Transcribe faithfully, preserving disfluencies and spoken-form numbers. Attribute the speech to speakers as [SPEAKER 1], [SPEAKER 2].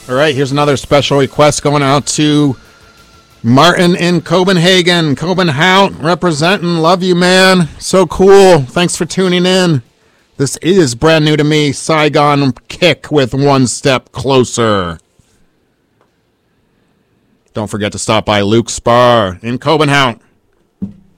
[SPEAKER 1] All right, here's another special request going out to Martin in Copenhagen. Copenhagen representing. Love you, man. So cool. Thanks for tuning in. This is brand new to me. Saigon Kick with One Step Closer. Don't forget to stop by Luke's Bar in Copenhagen.